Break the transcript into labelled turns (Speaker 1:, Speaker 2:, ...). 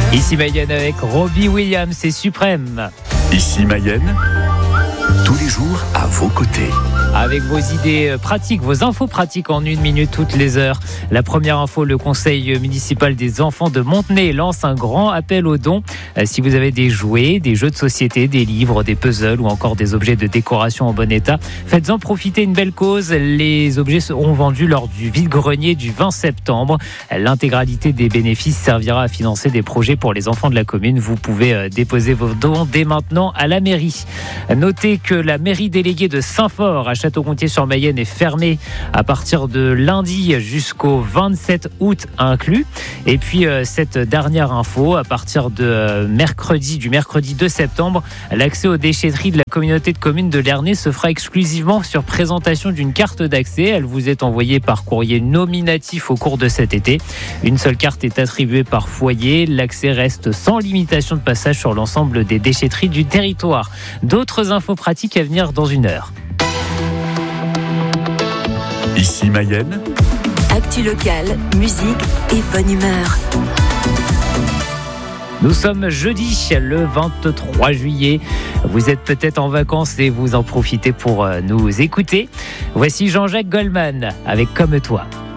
Speaker 1: Ici Mayenne avec Robbie Williams, c'est Suprême.
Speaker 2: Ici Mayenne, tous les jours à vos côtés.
Speaker 1: Avec vos idées pratiques, vos infos pratiques en 1 minute toutes les heures. La première info, le conseil municipal des enfants de Montenay lance un grand appel aux dons. Si vous avez des jouets, des jeux de société, des livres, des puzzles ou encore des objets de décoration en bon état, faites-en profiter une belle cause. Les objets seront vendus lors du vide-grenier du 20 septembre. L'intégralité des bénéfices servira à financer des projets pour les enfants de la commune. Vous pouvez déposer vos dons dès maintenant à la mairie. Notez que la mairie déléguée de Saint-Fort à Château-Gontier-sur-Mayenne est fermée à partir de lundi jusqu'au 27 août inclus. Et puis cette dernière info, à partir de du mercredi 2 septembre, l'accès aux déchetteries de la communauté de communes de Lernay se fera exclusivement sur présentation d'une carte d'accès. Elle vous est envoyée par courrier nominatif au cours de cet été. Une seule carte est attribuée par foyer. L'accès reste sans limitation de passage sur l'ensemble des déchetteries du territoire. D'autres infos pratiques à venir dans 1 heure.
Speaker 2: Ici Mayenne,
Speaker 3: actu locale, musique et bonne humeur.
Speaker 1: Nous sommes jeudi, le 23 juillet. Vous êtes peut-être en vacances et vous en profitez pour nous écouter. Voici Jean-Jacques Goldman avec Comme toi.